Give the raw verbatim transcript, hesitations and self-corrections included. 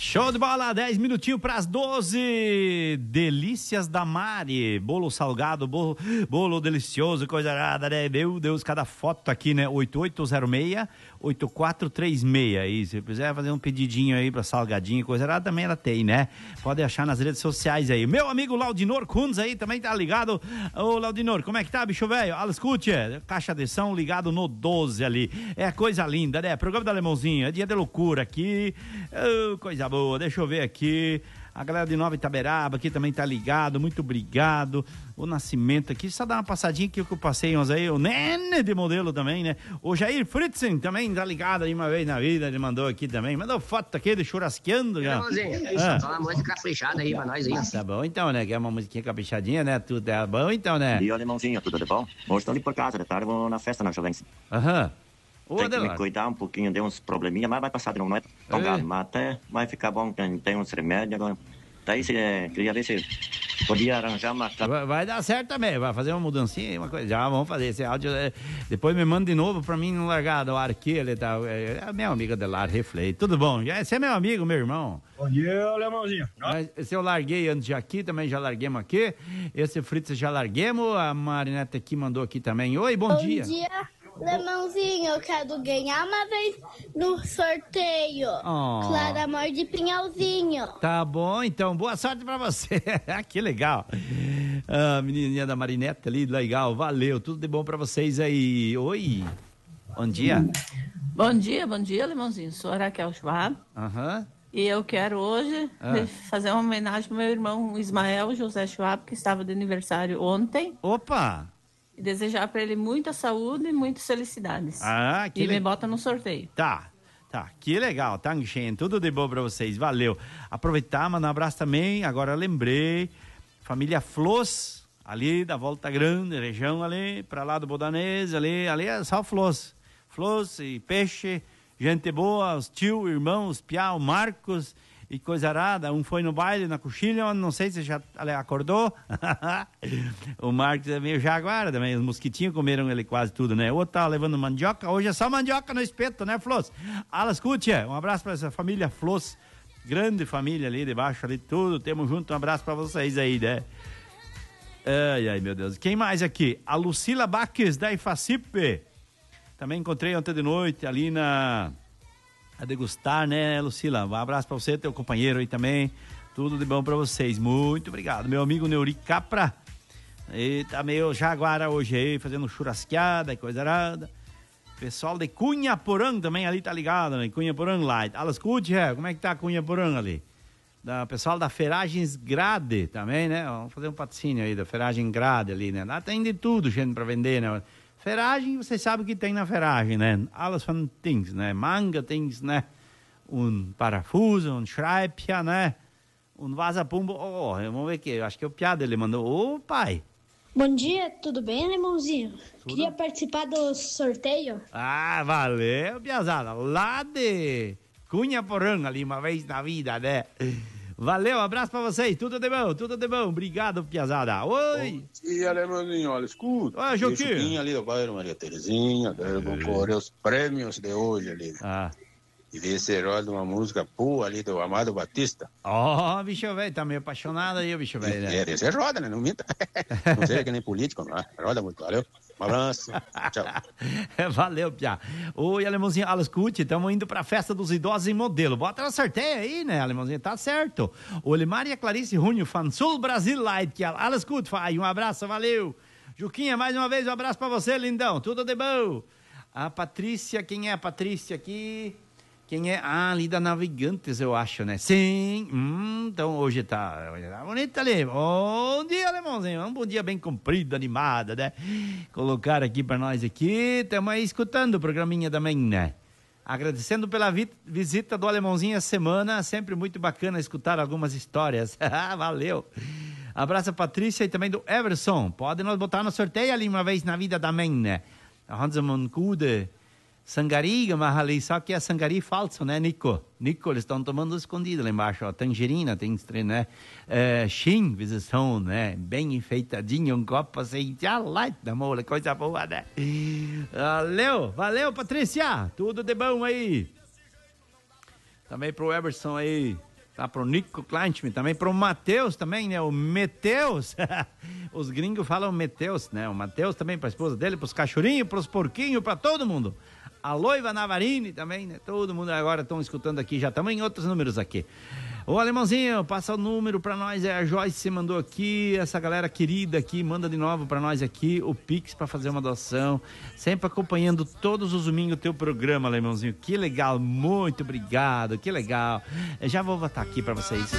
Show de bola, dez minutinhos para as doze. Delícias da Mari. Bolo salgado, bolo, bolo delicioso, coisa nada, né? Meu Deus, cada foto aqui, né? oito oito zero seis, oito quatro três seis. Aí, se quiser fazer um pedidinho aí para salgadinho, coisa nada, também ela tem, né? Pode achar nas redes sociais aí. Meu amigo Laudinor Kunz aí também tá ligado. Ô, Laudinor, como é que tá, bicho velho? Ala, escute, caixa de som ligado no doze ali. É coisa linda, né? Programa da Alemãozinho, é dia de loucura aqui. Oh, coisa boa, deixa eu ver aqui. A galera de Nova Itaberaba aqui também tá ligado, muito obrigado. O Nascimento aqui, só dá uma passadinha aqui que eu passei uns aí, o Nene de modelo também, né? O Jair Fritzen também tá ligado aí uma vez na vida, ele mandou aqui também. Mandou foto aqui de churrasqueando. Já. É isso, ah. Só uma música caprichada aí pra nós aí. Tá bom então, né? Quer uma musiquinha caprichadinha, né? Tudo é bom então, né? E o Alemãozinho, tudo de bom? Hoje estou ali por casa, de tarde eu vou na festa na Jovense. Aham. Tem que me cuidar um pouquinho, deu uns probleminha, mas vai passar de novo, não é tão grave, mas até vai ficar bom, tem, tem uns remédios agora. Daí você é, queria ver se podia arranjar uma... Vai, vai dar certo também, vai fazer uma mudancinha, uma coisa. Já vamos fazer esse áudio. É, depois me manda de novo pra mim não largar do ar aqui. Ele tá, é, é meu amigo de lar, Reflei. Tudo bom? Você é meu amigo, meu irmão. Bom dia, Alemãozinho. Mas, esse eu larguei antes de aqui, também já larguemos aqui. Esse Fritz já larguemos. A Marineta aqui mandou aqui também. Oi, bom, bom dia. Bom dia. Lemãozinho, eu quero ganhar uma vez no sorteio. Oh. Clara Amor de Pinhalzinho. Tá bom, então. Boa sorte pra você. Que legal. A menininha da Marineta ali, legal. Valeu. Tudo de bom pra vocês aí. Oi. Bom dia. Bom dia, bom dia, Lemãozinho. Sou a Raquel Schwab. Aham. Uhum. E eu quero hoje ah. fazer uma homenagem pro meu irmão Ismael José Schwab, que estava de aniversário ontem. Opa! E desejar para ele muita saúde e muitas felicidades. Ah, que E le... me bota no sorteio. Tá, tá. Que legal. Tá enchendo. Tudo de bom para vocês. Valeu. Aproveitar, mandar um abraço também. Agora lembrei. Família Flores, ali da Volta Grande, região ali, para lá do Bodanês, ali, ali é só Flores. Flores e peixe, gente boa, os tio, irmãos, piá, o Marcos... E coisa arada, um foi no baile, na coxilha, não sei se já acordou. O Marcos é meio jaguara também, os mosquitinhos comeram ele quase tudo, né? O outro tá levando mandioca, hoje é só mandioca no espeto, né, Flores? Ala, escute, um abraço para essa família Flores, grande família ali debaixo, ali tudo, temos junto, um abraço para vocês aí, né? Ai, ai, meu Deus. Quem mais aqui? A Lucila Baques, da Ifacipe. Também encontrei ontem de noite ali na... a degustar, né, Lucila? Um abraço pra você, teu companheiro aí também. Tudo de bom pra vocês. Muito obrigado. Meu amigo Neuri Capra. Ele tá meio jaguara hoje aí, fazendo churrasqueada e coisa arada. Pessoal de Cunha Porã também ali tá ligado, né? Cunha Porã Light. Ala, escute, é, como é que tá a Cunha Porã ali? Da pessoal da Ferragens Grade também, né? Vamos fazer um patrocínio aí da Ferragem Grade ali, né? Lá tem de tudo, gente, pra vender, né? Ferragem, você sabe o que tem na ferragem, né? Alles von things, né? Manga things, né? Um parafuso, um schraipia, né? Um vaza-pumbo. Oh, vamos ver aqui, eu acho que é o piada ele mandou. Ô, oh, pai! Bom dia, tudo bem, Alemãozinho? Tudo? Queria participar do sorteio. Ah, valeu, piazada. Lá de Cunha Porã, ali, uma vez na vida, né? Valeu, abraço pra vocês, tudo de bom, tudo de bom, obrigado, piazada. Oi! Bom dia, Alemãozinho, olha, escuta. Oi, Joaquim. Ali do bairro Maria Terezinha, vou correr os prêmios de hoje ali. Ah. E ver se roda uma música boa ali do Amado Batista. Ó, oh, bicho velho, tá meio apaixonado aí, bicho velho. Né? É, você roda, né? Não minta. Não seja que nem político, não. Roda muito, valeu? Um abraço, tchau. Valeu, Pia. Oi, Alemãozinho, Ala, escute, estamos indo pra festa dos idosos em modelo. Bota na sorteio aí, né, Alemãozinho? Tá certo. O Limar e a Clarice Runho, Fansul Brasil Light, que Ala, escute, faz um abraço, valeu. Juquinha, mais uma vez, um abraço pra você, lindão. Tudo de bom. A Patrícia, quem é a Patrícia aqui? Quem é? Ah, ali da Navegantes, eu acho, né? Sim. Hum, então hoje tá, hoje tá bonita ali. Bom dia, Alemãozinho. Um bom dia bem comprido, animada, né? Colocar aqui pra nós aqui. Estamos aí escutando o programinha também, né? Agradecendo pela vi- visita do Alemãozinho essa semana. Sempre muito bacana escutar algumas histórias. Valeu. Abraço a Patrícia e também do Everson. Pode nos botar no sorteio ali uma vez na vida também, né? Hansamon Kude. Sangariga, mas ali, só que é sangari falso, né, Nico? Nico, eles estão tomando escondido lá embaixo, ó, tangerina, tem, né, é, Shin, visão, né, bem enfeitadinho, um copo assim, já light da mola, coisa boa, né? Valeu, valeu, Patrícia, tudo de bom aí. Também pro Emerson aí, Tá pro Nico Kleinschmidt também, pro Matheus também, né? O Meteus. Os gringos falam Meteus, né? O Matheus também pra esposa dele, pros cachorrinhos, pros porquinhos, pra todo mundo. A Loiva Navarini também, né? Todo mundo agora estão escutando aqui, já estamos em outros números aqui. Ô, Alemãozinho, passa o número pra nós, é a Joyce mandou aqui, essa galera querida aqui, manda de novo pra nós aqui o Pix pra fazer uma doação, sempre acompanhando todos os domingos o teu programa, Alemãozinho, que legal, muito obrigado, que legal. Eu já vou botar aqui pra vocês.